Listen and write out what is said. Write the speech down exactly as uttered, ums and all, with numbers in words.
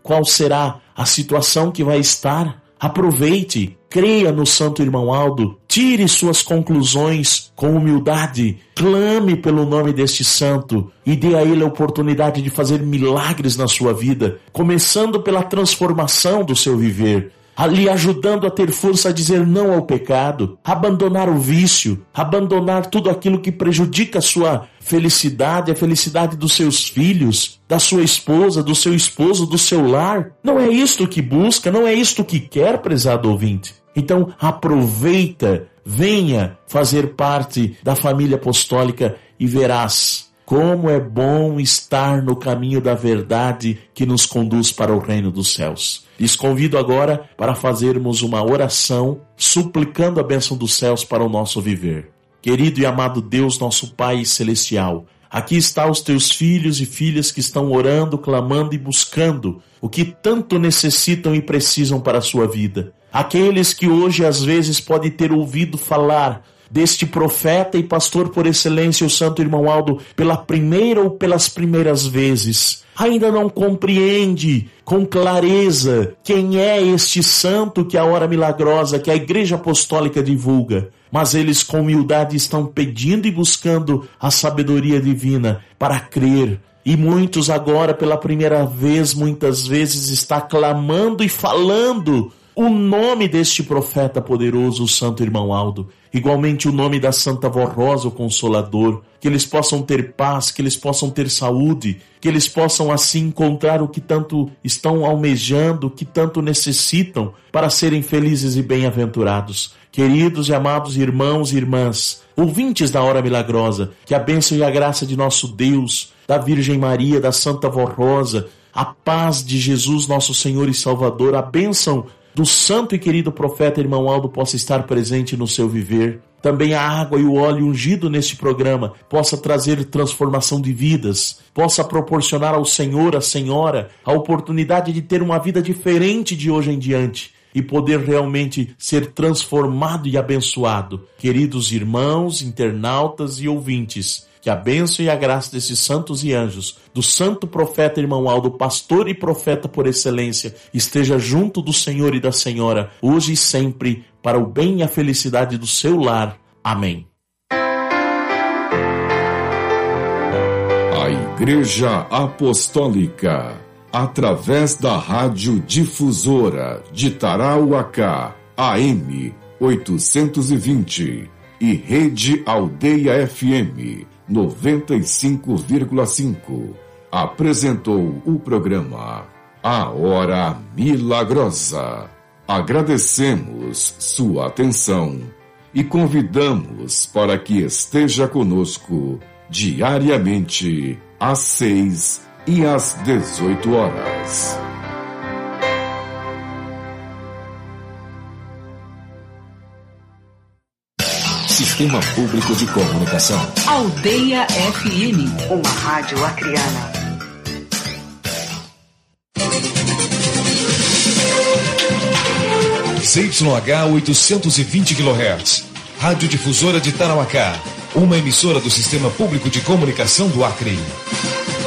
qual será a situação que vai estar. Aproveite, creia no Santo Irmão Aldo, tire suas conclusões com humildade, clame pelo nome deste santo e dê a ele a oportunidade de fazer milagres na sua vida, começando pela transformação do seu viver, ali ajudando a ter força a dizer não ao pecado, abandonar o vício, abandonar tudo aquilo que prejudica a sua felicidade, a felicidade dos seus filhos, da sua esposa, do seu esposo, do seu lar. Não é isto que busca, não é isto que quer, prezado ouvinte. Então aproveita, venha fazer parte da família apostólica e verás como é bom estar no caminho da verdade que nos conduz para o reino dos céus. Lhes convido agora para fazermos uma oração suplicando a bênção dos céus para o nosso viver. Querido e amado Deus, nosso Pai celestial, aqui estão os teus filhos e filhas que estão orando, clamando e buscando o que tanto necessitam e precisam para a sua vida. Aqueles que hoje às vezes podem ter ouvido falar deste profeta e pastor por excelência, o Santo Irmão Aldo, pela primeira ou pelas primeiras vezes, ainda não compreende com clareza quem é este santo que a hora milagrosa, que a Igreja Apostólica divulga, mas eles com humildade estão pedindo e buscando a sabedoria divina para crer. E muitos agora, pela primeira vez, muitas vezes, está clamando e falando o nome deste profeta poderoso, o Santo Irmão Aldo. Igualmente o nome da Santa Vó Rosa, o Consolador. Que eles possam ter paz, que eles possam ter saúde, que eles possam assim encontrar o que tanto estão almejando, o que tanto necessitam para serem felizes e bem-aventurados. Queridos e amados irmãos e irmãs, ouvintes da Hora Milagrosa, que a bênção e a graça de nosso Deus, da Virgem Maria, da Santa Vó Rosa, a paz de Jesus, nosso Senhor e Salvador, a bênção do santo e querido profeta Irmão Aldo possa estar presente no seu viver. Também a água e o óleo ungido neste programa possa trazer transformação de vidas, possa proporcionar ao Senhor, à Senhora, a oportunidade de ter uma vida diferente de hoje em diante e poder realmente ser transformado e abençoado. Queridos irmãos, internautas e ouvintes, que a bênção e a graça desses santos e anjos, do santo profeta Irmão Aldo, pastor e profeta por excelência, esteja junto do Senhor e da Senhora, hoje e sempre, para o bem e a felicidade do seu lar. Amém. A Igreja Apostólica, através da Rádio Difusora de Tarauacá, A M oitocentos e vinte, e Rede Aldeia F M noventa e cinco vírgula cinco, apresentou o programa A Hora Milagrosa. Agradecemos sua atenção e convidamos para que esteja conosco diariamente às seis e às dezoito horas. Sistema Público de Comunicação. Aldeia F M, uma rádio acriana. Z Y H oitocentos e vinte quilohertz. Rádio Difusora de Tarauacá. Uma emissora do Sistema Público de Comunicação do Acre.